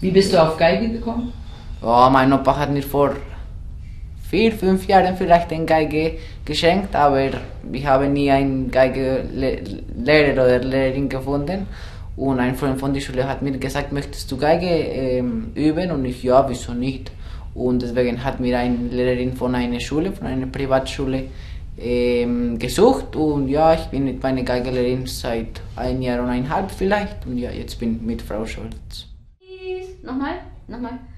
Wie bist du auf Geige gekommen? Ja, mein Opa hat mir vor 4, 5 Jahren vielleicht eine Geige geschenkt, aber ich habe nie einen Geigelehrer oder Lehrerin gefunden. Und ein Freund von der Schule hat mir gesagt, möchtest du Geige üben? Und ich, ja, wieso nicht? Und deswegen hat mir eine Lehrerin von einer Schule, von einer Privatschule, gesucht. Und ja, ich bin mit meiner Geigelehrerin seit 1 Jahr und 1,5 vielleicht. Und ja, jetzt bin ich mit Frau Scholz. Nochmal, nochmal.